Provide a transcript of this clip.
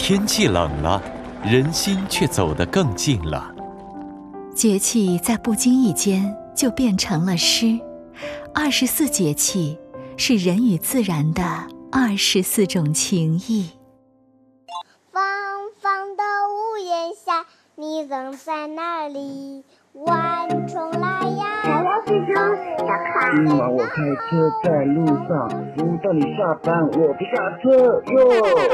天气冷了，人心却走得更近了。 节气在不经意间就变成了诗。24节气是人与自然的24种情谊。 方方的屋檐下，你人在哪里？晚虫来呀， 今晚我开车在路上，不等你下班我不下车哟。